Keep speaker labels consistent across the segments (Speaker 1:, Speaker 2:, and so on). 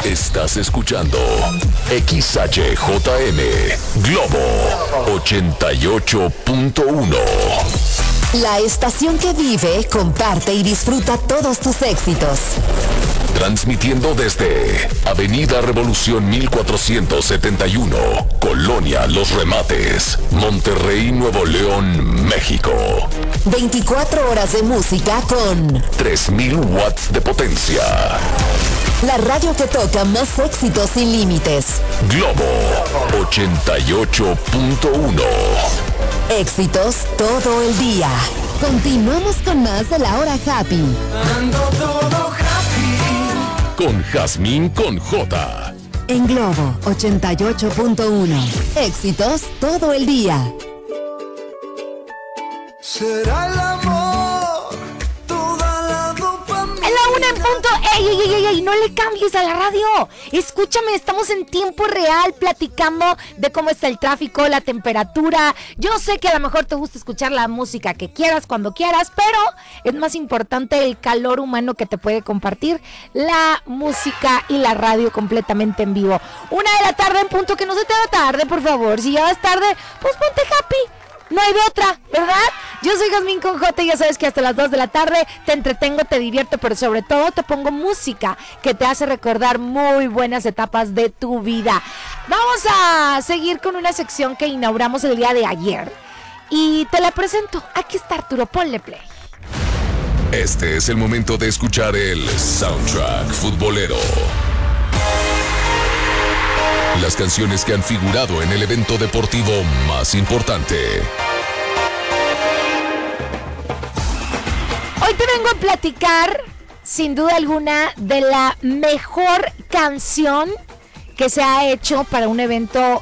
Speaker 1: Estás escuchando XHJM Globo 88.1.
Speaker 2: La estación que vive, comparte y disfruta todos tus éxitos.
Speaker 1: Transmitiendo desde Avenida Revolución 1471, Colonia Los Remates, Monterrey, Nuevo León, México.
Speaker 2: 24 horas de música con
Speaker 1: 3000 watts de potencia.
Speaker 2: La radio que toca más éxitos sin límites.
Speaker 1: Globo 88.1.
Speaker 2: Éxitos todo el día. Continuamos con más de la hora happy.
Speaker 3: Ando todo happy.
Speaker 1: Con Jazmín con J.
Speaker 2: En Globo 88.1. Éxitos todo el día.
Speaker 3: Será el amor, toda la dopamina.
Speaker 4: En la una en punto. ¡Ey! No le cambies a la radio. Escúchame, estamos en tiempo real platicando de cómo está el tráfico, la temperatura. Yo sé que a lo mejor te gusta escuchar la música que quieras, cuando quieras, pero es más importante el calor humano que te puede compartir la música y la radio completamente en vivo. 1:00 en punto, que no se te haga tarde, por favor. Si ya vas tarde, pues ponte happy. No hay de otra, ¿verdad? Yo soy Jazmín con J y ya sabes que hasta las 2 de la tarde te entretengo, te divierto, pero sobre todo te pongo música que te hace recordar muy buenas etapas de tu vida. Vamos a seguir con una sección que inauguramos el día de ayer y te la presento. Aquí está Arturo, ponle play.
Speaker 1: Este es el momento de escuchar el soundtrack futbolero. Las canciones que han figurado en el evento deportivo más importante.
Speaker 4: Hoy te vengo a platicar, sin duda alguna, de la mejor canción que se ha hecho para un evento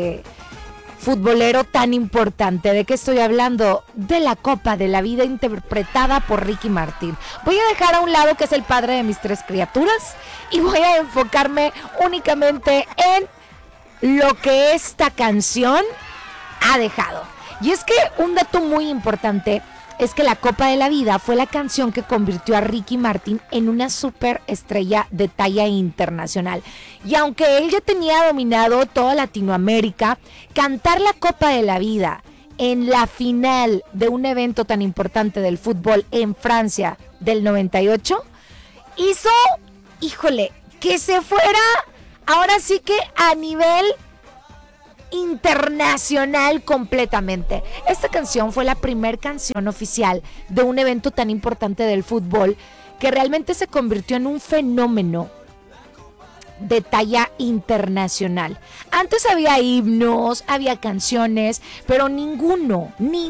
Speaker 4: futbolero tan importante. ¿De qué estoy hablando? De la Copa de la Vida, interpretada por Ricky Martin. Voy a dejar a un lado que es el padre de mis 3 criaturas y voy a enfocarme únicamente en lo que esta canción ha dejado. Y es que un dato muy importante es que la Copa de la Vida fue la canción que convirtió a Ricky Martin en una superestrella de talla internacional. Y aunque él ya tenía dominado toda Latinoamérica, cantar la Copa de la Vida en la final de un evento tan importante del fútbol en Francia del 98 hizo, que se fuera ahora sí que a nivel internacional completamente. Esta canción fue la primera canción oficial de un evento tan importante del fútbol que realmente se convirtió en un fenómeno de talla internacional. Antes había himnos, había canciones, pero ninguno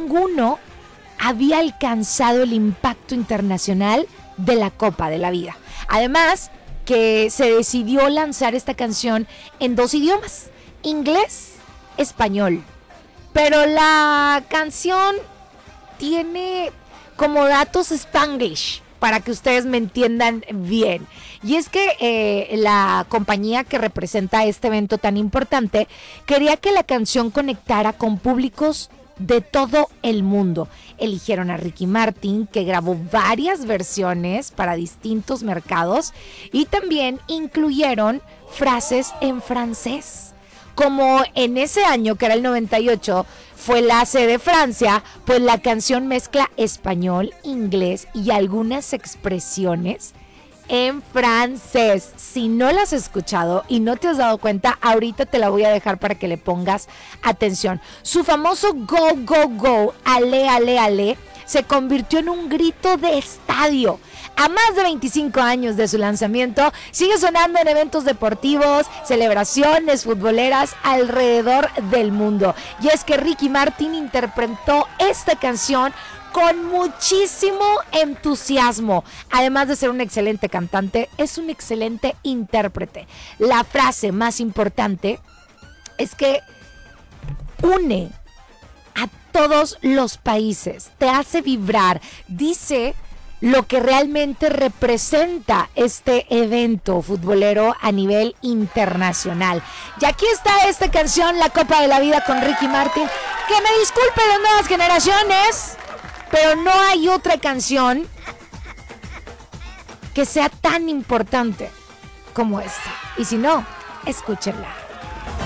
Speaker 4: había alcanzado el impacto internacional de la Copa de la Vida. Además, que se decidió lanzar esta canción en 2 idiomas, inglés, español. Pero la canción tiene como datos Spanglish, para que ustedes me entiendan bien. Y es que la compañía que representa este evento tan importante quería que la canción conectara con públicos de todo el mundo. Eligieron a Ricky Martin, que grabó varias versiones para distintos mercados, y también incluyeron frases en francés. Como en ese año, que era el 98, fue la sede Francia, pues la canción mezcla español, inglés y algunas expresiones en francés. Si no las has escuchado y no te has dado cuenta, ahorita te la voy a dejar para que le pongas atención. Su famoso Go, Go, Go, Ale, Ale, Ale, se convirtió en un grito de estadio. A más de 25 años de su lanzamiento, sigue sonando en eventos deportivos, celebraciones futboleras alrededor del mundo. Y es que Ricky Martin interpretó esta canción con muchísimo entusiasmo. Además de ser un excelente cantante, es un excelente intérprete. La frase más importante es que une a todos los países, te hace vibrar, dice lo que realmente representa este evento futbolero a nivel internacional. Y aquí está esta canción, La Copa de la Vida, con Ricky Martin. Que me disculpen las nuevas generaciones, pero no hay otra canción que sea tan importante como esta. Y si no, escúchenla.